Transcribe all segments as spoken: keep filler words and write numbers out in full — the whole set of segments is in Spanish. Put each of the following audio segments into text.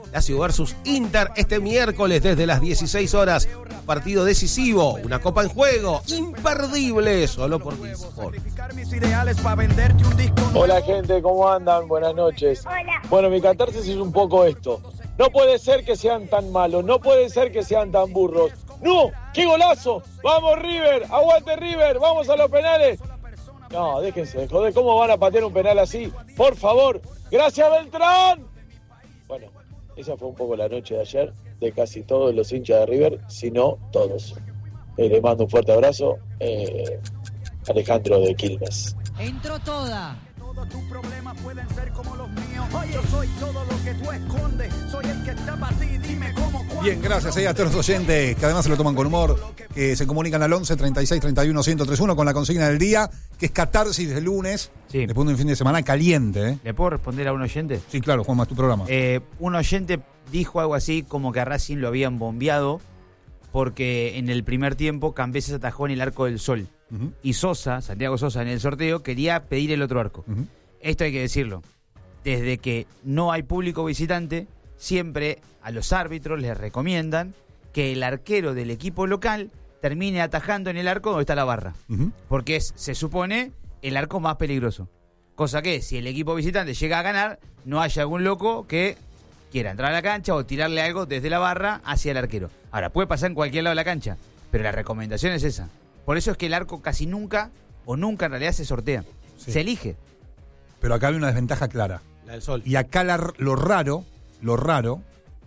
Lazio versus Inter este miércoles desde las dieciséis horas. Un partido decisivo, una copa en juego, imperdible, solo por Discord. Hola gente, ¿cómo andan? Buenas noches. Hola. Bueno, mi catarsis es un poco esto. No puede ser que sean tan malos, no puede ser que sean tan burros. ¡No! ¡Qué golazo! ¡Vamos River! ¡Aguante River! ¡Vamos a los penales! No, déjense de joder. ¿Cómo van a patear un penal así? Por favor. ¡Gracias, Beltrán! Bueno, esa fue un poco la noche de ayer de casi todos los hinchas de River, si no todos. Eh, le mando un fuerte abrazo. Eh, Alejandro de Quilmes. Entró toda. Todos tus problemas pueden ser como los míos. Yo soy todo lo que tú escondes. Soy el que está para ti. Dime cómo, cuándo. Bien, gracias eh, a todos los oyentes que además se lo toman con humor, que se comunican al once, treinta y seis, treinta y uno, ciento treinta y uno con la consigna del día, que es catarsis de lunes, Sí. después de un fin de semana caliente. ¿eh? ¿Le puedo responder a un oyente? Sí, claro, Juanma, es tu programa. Eh, un oyente dijo algo así como que a Racing lo habían bombeado porque en el primer tiempo Cambeses atajó en el arco del Sol. Uh-huh. Y Sosa, Santiago Sosa, en el sorteo quería pedir el otro arco. Uh-huh. Esto hay que decirlo. Desde que no hay público visitante, siempre a los árbitros les recomiendan que el arquero del equipo local termine atajando en el arco donde está la barra. Uh-huh. Porque es, se supone, el arco más peligroso. Cosa que, si el equipo visitante llega a ganar, no haya algún loco que quiera entrar a la cancha o tirarle algo desde la barra hacia el arquero. Ahora, puede pasar en cualquier lado de la cancha, pero la recomendación es esa. Por eso es que el arco casi nunca, o nunca en realidad, se sortea. Sí. Se elige. Pero acá hay una desventaja clara. La del Sol. Y acá la- lo raro, lo raro,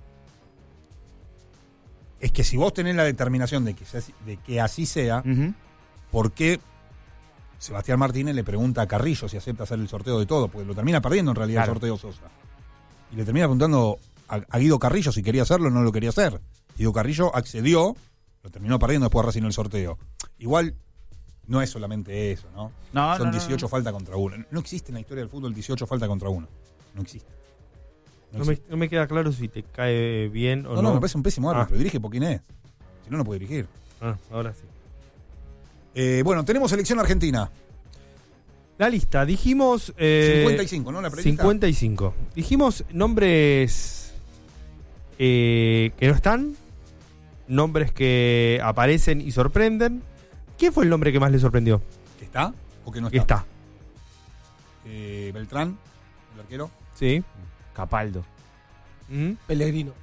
es que si vos tenés la determinación de que, se- de que así sea, Uh-huh. ¿por qué Sebastián Martínez le pregunta a Carrillo si acepta hacer el sorteo de todo? Porque lo termina perdiendo en realidad Claro. el sorteo Sosa. Y le termina preguntando a, a Guido Carrillo si quería hacerlo o no lo quería hacer. Guido Carrillo accedió, lo terminó perdiendo después de Racing en el sorteo. Igual no es solamente eso, ¿no? No, Son no, no, dieciocho no. falta contra uno. No existe en la historia del fútbol dieciocho falta contra uno. No existe. No, No me, existe. no me queda claro si te cae bien o no, no. no, me parece un pésimo árbitro. Ah. Dirige Poquinés. Si no, no puede dirigir. Ah, ahora sí. Eh, bueno, tenemos selección argentina. La lista, dijimos... eh, cincuenta y cinco, ¿no? La prelista. cincuenta y cinco. Dijimos nombres eh, que no están, nombres que aparecen y sorprenden. ¿Quién fue el nombre que más le sorprendió? ¿Que está o que no Que está? está. Eh, Beltrán, el arquero. Sí. Capaldo. ¿Mm? Pellegrino.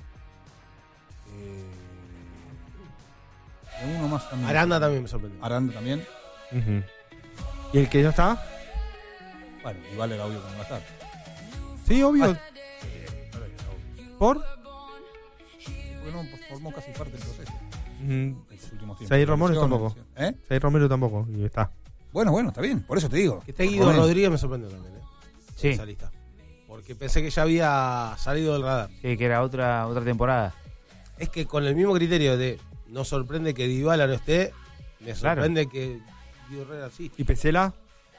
Eh, uno más también. Aranda también me sorprendió. Aranda también. Ujú. ¿Y el que no está? Bueno, igual era obvio que no va a estar. Sí, obvio. Ah, eh, ahora era obvio. ¿Por? Porque no formó casi parte del proceso. Ujú. En los últimos tiempos. Zaire Romero tampoco. ¿Eh? Zaire Romero tampoco. Y está. Bueno, bueno, está bien. Por eso te digo. Que esté Guido Romero. Rodríguez me sorprendió también, ¿eh? Sí. Esa lista. Porque pensé que ya había salido del radar. Sí, que era otra, otra temporada. Es que con el mismo criterio de no sorprende que Dybala no esté, me Claro. sorprende que Guido Herrera sí. ¿Y Pesela?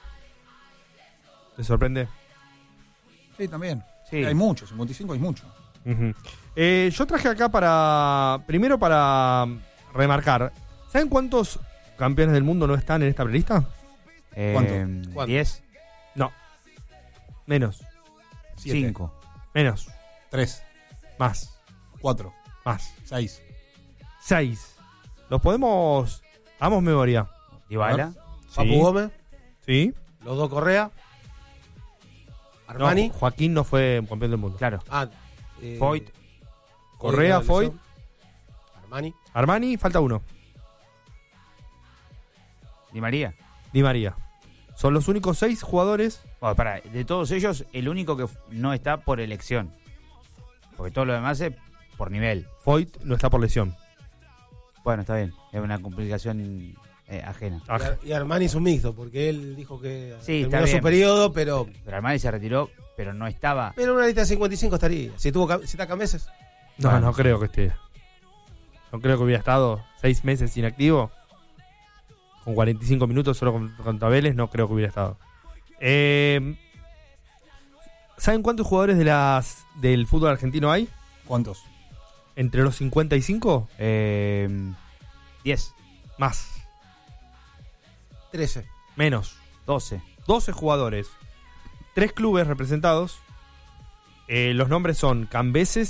¿Te sorprende? Sí, también. Sí. Hay mucho, cincuenta y cinco hay mucho. Ujú. Eh, yo traje acá para. Primero para remarcar. ¿Saben cuántos campeones del mundo no están en esta playlista? Eh, ¿Cuánto? ¿Cuánto? diez. No. Menos. Siete. cinco. Menos. Tres. Más. Cuatro. Más. Seis. Seis. ¿Los podemos. Hagamos memoria. Dybala. Papu Sí. Gómez, Sí. los dos Correa, No, Armani. Joaquín no fue campeón del mundo. Claro. Ah, eh, Foyt. Correa, la Foyt. lesión. Armani. Armani, falta uno. Di María. Di María. Son los únicos seis jugadores. Bueno, pará, de todos ellos, el único que no está por elección. Porque todo lo demás es por nivel. Foyt no está por lesión. Bueno, está bien. Es una complicación eh, ajena. Y Ar- Y Armani es un mixto, porque él dijo que Sí, está terminó su bien. periodo, pero Pero Armani se retiró, pero no estaba. pero en una lista de cincuenta y cinco estaría. Si tuvo Cam- si está Cameses. No, Bueno, no creo que esté. No creo que hubiera estado seis meses inactivo. Con cuarenta y cinco minutos solo con- contra Vélez, no creo que hubiera estado. Eh, ¿Saben cuántos jugadores de las del fútbol argentino hay? ¿Cuántos? ¿Entre los cincuenta y cinco? Eh, diez. Más. trece. Menos. doce. doce jugadores. Tres clubes representados. Eh, los nombres son Cambeses,